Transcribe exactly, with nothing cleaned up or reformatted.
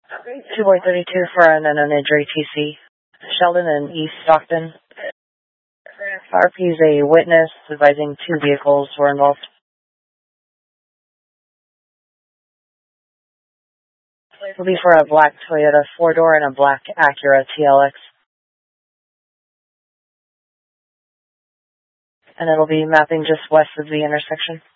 two boy thirty-two for an unknown injury T C. Sheldon and East Stockton. R P is a witness advising two vehicles were involved. It will be for a black Toyota four-door and a black Acura T L X. And it'll be mapping just west of the intersection.